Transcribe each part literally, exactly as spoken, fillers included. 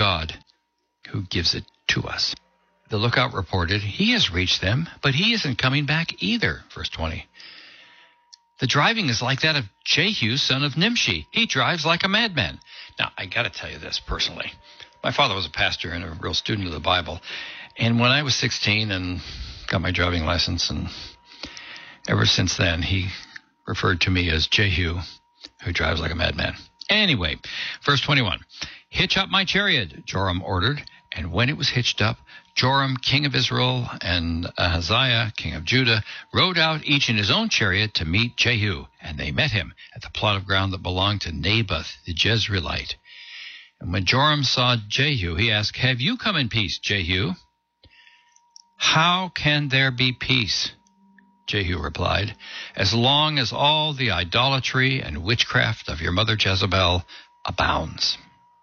God who gives it to us. The lookout reported, he has reached them, but he isn't coming back either. Verse twenty. The driving is like that of Jehu, son of Nimshi. He drives like a madman. Now, I got to tell you this personally. My father was a pastor and a real student of the Bible. And when I was sixteen and got my driving license, and ever since then, he referred to me as Jehu, who drives like a madman. Anyway, verse twenty-one. Hitch up my chariot, Joram ordered. And when it was hitched up, Joram, king of Israel, and Ahaziah, king of Judah, rode out each in his own chariot to meet Jehu. And they met him at the plot of ground that belonged to Naboth the Jezreelite. And when Joram saw Jehu, he asked, have you come in peace, Jehu? How can there be peace? Jehu replied, as long as all the idolatry and witchcraft of your mother Jezebel abounds.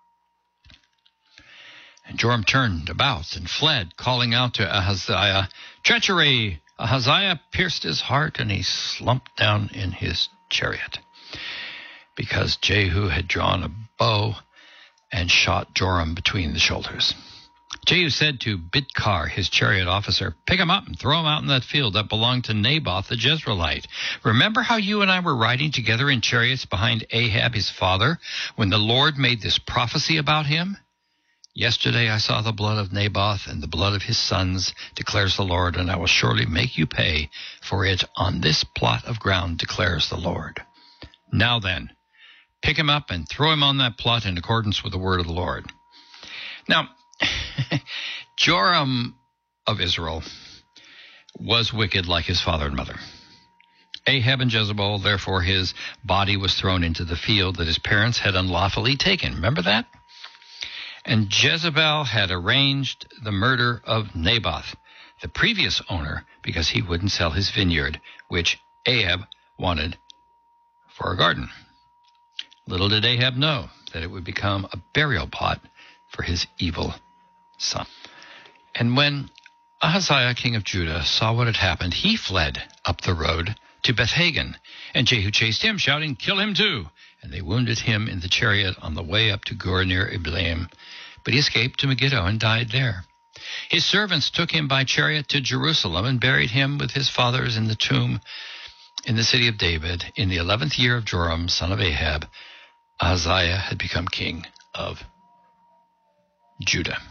And Joram turned about and fled, calling out to Ahaziah, treachery! Ahaziah pierced his heart, and he slumped down in his chariot, because Jehu had drawn a bow and shot Joram between the shoulders. Jehu said to Bidkar, his chariot officer, pick him up and throw him out in that field that belonged to Naboth the Jezreelite. Remember how you and I were riding together in chariots behind Ahab his father, when the Lord made this prophecy about him? Yesterday I saw the blood of Naboth and the blood of his sons, declares the Lord, and I will surely make you pay for it on this plot of ground, declares the Lord. Now then, pick him up and throw him on that plot in accordance with the word of the Lord. Now, Joram of Israel was wicked like his father and mother. Ahab and Jezebel, therefore his body was thrown into the field that his parents had unlawfully taken. Remember that? And Jezebel had arranged the murder of Naboth, the previous owner, because he wouldn't sell his vineyard, which Ahab wanted for a garden. Little did Ahab know that it would become a burial plot for his evil son. And when Ahaziah, king of Judah, saw what had happened, he fled up the road to Beth-Hagan, and Jehu chased him, shouting, kill him too. And they wounded him in the chariot on the way up to Gur near Ibleam, but he escaped to Megiddo and died there. His servants took him by chariot to Jerusalem and buried him with his fathers in the tomb in the city of David. In the eleventh year of Joram, son of Ahab, Ahaziah had become king of Judah.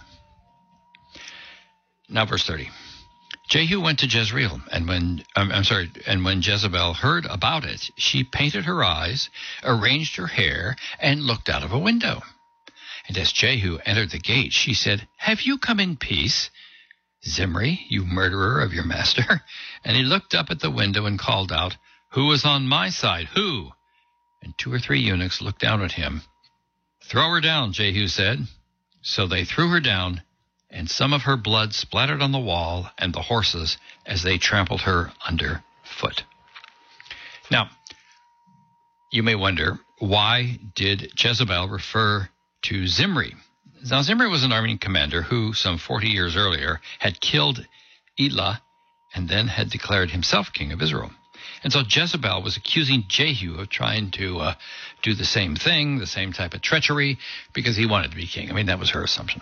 Now verse thirty. Jehu went to Jezreel, and when um, I'm sorry, and when Jezebel heard about it, she painted her eyes, arranged her hair, and looked out of a window. And as Jehu entered the gate, she said, have you come in peace, Zimri, you murderer of your master? And he looked up at the window and called out, who is on my side? Who? And two or three eunuchs looked down at him. Throw her down, Jehu said. So they threw her down, and some of her blood splattered on the wall and the horses as they trampled her underfoot. Now, you may wonder, why did Jezebel refer to Zimri? Now, Zimri was an army commander who, some forty years earlier, had killed Elah and then had declared himself king of Israel. And so Jezebel was accusing Jehu of trying to uh, do the same thing, the same type of treachery, because he wanted to be king. I mean, that was her assumption.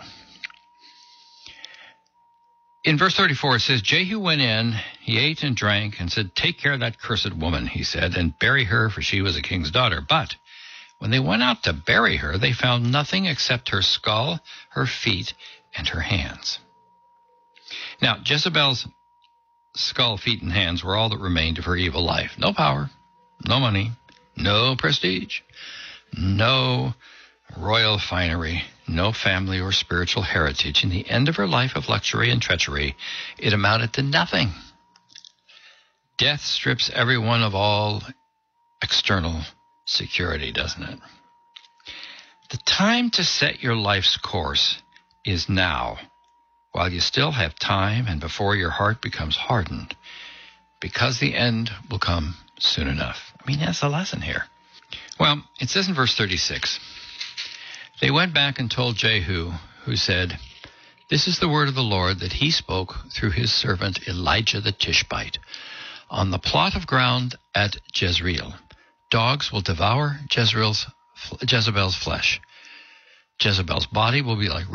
In verse thirty-four, it says, Jehu went in, he ate and drank, and said, take care of that cursed woman, he said, and bury her, for she was a king's daughter. But when they went out to bury her, they found nothing except her skull, her feet, and her hands. Now, Jezebel's skull, feet, and hands were all that remained of her evil life. No power, no money, no prestige, no royal finery, no family or spiritual heritage. In the end of her life of luxury and treachery, it amounted to nothing. Death strips everyone of all external security, doesn't it? The time to set your life's course is now, while you still have time and before your heart becomes hardened, because the end will come soon enough. I mean, that's the lesson here. Well, it says in verse thirty-six, they went back and told Jehu, who said, this is the word of the Lord that he spoke through his servant Elijah the Tishbite. On the plot of ground at Jezreel, dogs will devour Jezreel's, Jezebel's flesh. Jezebel's body will be like